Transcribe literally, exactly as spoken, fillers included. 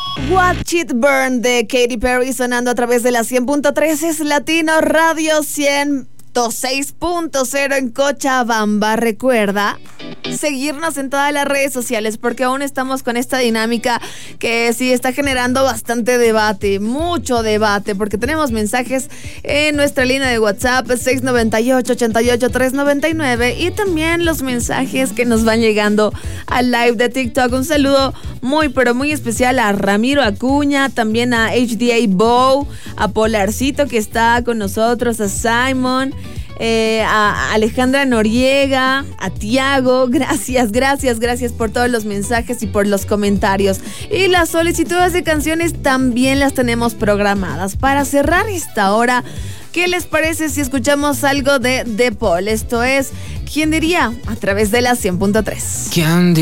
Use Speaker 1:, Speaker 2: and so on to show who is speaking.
Speaker 1: Watch It Burn de Katy Perry sonando a través de la cien punto tres, es Latino Radio ciento seis punto cero en Cochabamba. Recuerda seguirnos en todas las redes sociales porque aún estamos con esta dinámica que sí está generando bastante debate, mucho debate, porque tenemos mensajes en nuestra línea de WhatsApp seis nueve ocho, ocho ocho, tres nueve nueve y también los mensajes que nos van llegando al live de TikTok. Un saludo muy pero muy especial a Ramiro Acuña, también a H D A Bow, a Polarcito que está con nosotros, a Simon, Eh, a Alejandra Noriega, a Tiago. Gracias, gracias, gracias por todos los mensajes y por los comentarios. Y las solicitudes de canciones también las tenemos programadas. Para cerrar esta hora, ¿qué les parece si escuchamos algo de The Paul? Esto es ¿Quién diría? A través de la cien punto tres.
Speaker 2: ¿Quién